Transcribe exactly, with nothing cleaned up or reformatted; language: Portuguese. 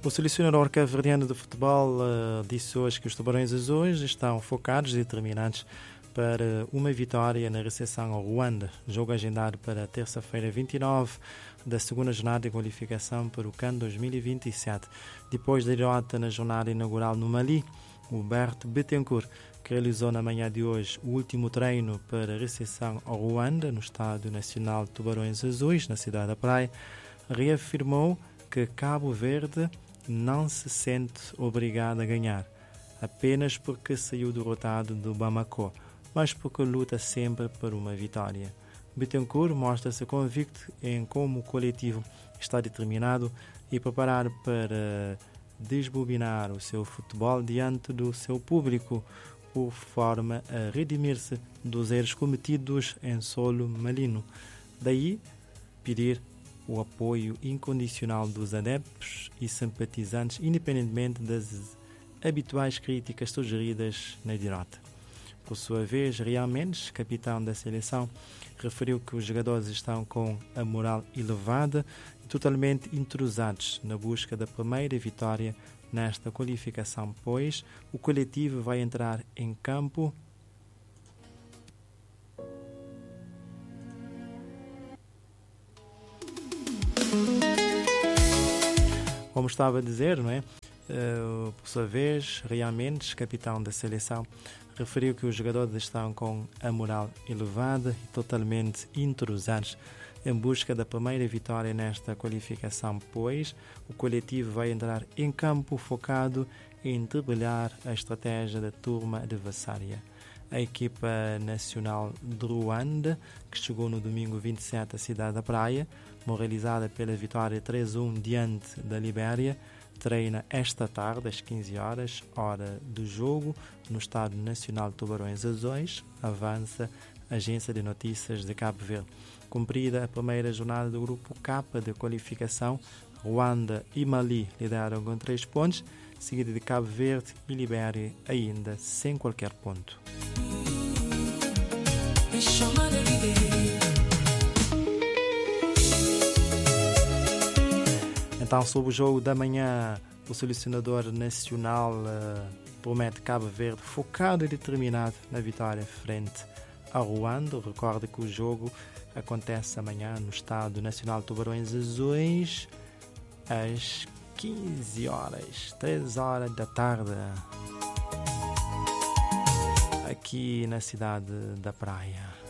O selecionador cabo-verdiano de futebol uh, disse hoje que os Tubarões Azuis estão focados e determinados para uma vitória na recepção ao Ruanda, jogo agendado para terça-feira vinte e nove da segunda jornada de qualificação para o CAN dois mil e vinte e sete. Depois da derrota na jornada inaugural no Mali, o Berto Betancourt, que realizou na manhã de hoje o último treino para a recepção ao Ruanda, no Estádio Nacional Tubarões Azuis, na cidade da Praia, reafirmou que Cabo Verde não se sente obrigado a ganhar, apenas porque saiu derrotado do Bamako, mas porque luta sempre por uma vitória. Betancourt mostra-se convicto em como o coletivo está determinado e preparado para desbobinar o seu futebol diante do seu público, por forma a redimir-se dos erros cometidos em solo malino. Daí, pedir o apoio incondicional dos adeptos e simpatizantes, independentemente das habituais críticas sugeridas na derrota. Por sua vez, Rian Mendes, capitão da seleção, referiu que os jogadores estão com a moral elevada e totalmente entrosados na busca da primeira vitória nesta qualificação, pois o coletivo vai entrar em campo como estava a dizer, não é? Uh, por sua vez, Rian Mendes, capitão da seleção, referiu que os jogadores estão com a moral elevada e totalmente entrosados em busca da primeira vitória nesta qualificação, pois o coletivo vai entrar em campo focado em trabalhar a estratégia da turma adversária. A equipa nacional de Ruanda, que chegou no domingo vinte e sete à cidade da Praia, moralizada pela vitória três a um diante da Libéria, treina esta tarde às quinze horas, hora do jogo, no Estádio Nacional Tubarões Azuis, avança a Agência de Notícias de Cabo Verde. Cumprida a primeira jornada do Grupo K de qualificação, Ruanda e Mali lideraram com três pontos, seguida de Cabo Verde e Libéria ainda sem qualquer ponto. Então, sobre o jogo da manhã, o selecionador nacional uh, promete Cabo Verde focado e determinado na vitória frente ao Ruanda. Recorda que o jogo acontece amanhã no Estádio Nacional Tubarões Azuis às quinze horas, três horas da tarde, aqui na cidade da Praia.